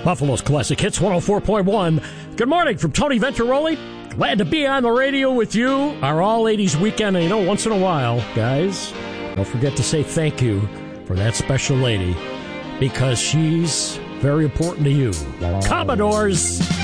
Buffalo's Classic Hits 104.1. Good morning from Tony Venturoli. Glad to be on the radio with you. Our all-ladies weekend. And once in a while, guys, don't forget to say thank you for that special lady because she's very important to you. Commodores.